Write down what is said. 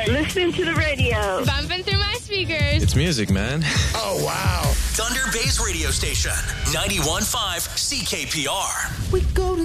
Listening to the radio. Bumping through my speakers. It's music, man. Oh, wow. Thunder Bay's radio station, 91.5 CKPR. We go